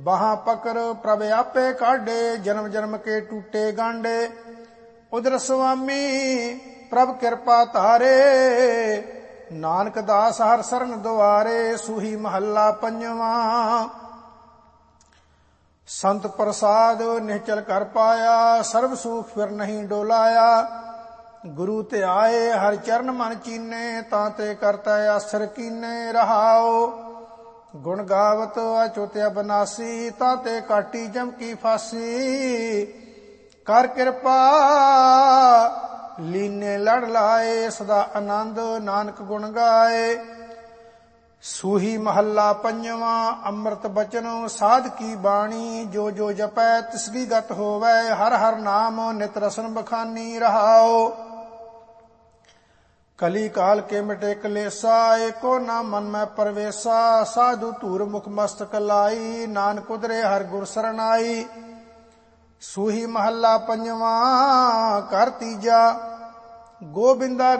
बाहां पकर प्रभ आपे काढे, जन्म जन्म के टूटे गांडे। उधर स्वामी प्रभ कृपा तारे, नानक दास हर सरन दुआरे। सूही महला पंजवा। संत प्रसाद निश्चल कर पाया, सर्व सुख फिर नहीं डोलाया। गुरु ते आए हर चरण मन चीने, तांते करता आसर कीने। रहाओ गुण गावत अचुत अबनासी, ताते काटी जम की फांसी। कर कृपा लीने लड़ लाए, सदा आनंद नानक गुण गाए। सूही महला पंजवा। अमृत बचन साध की बाणी, जो जो जपै तिसकी गत होवै। हर हर नाम नित रसन बखानी। रहाओ कली काल के मिटे कलेसा, एको ना मन में परवेसा। साधु धूर मुख मस्तक लाई, नानक उदरे हर गुर सरनाई। सूही महला पंजवा। कर तीजा। गोबिंदा